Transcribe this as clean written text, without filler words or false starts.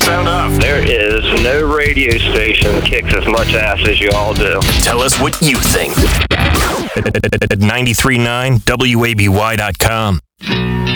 Sound off. There is no radio station that kicks as much ass as you all do. Tell us what you think. At 93.9 WABY.com.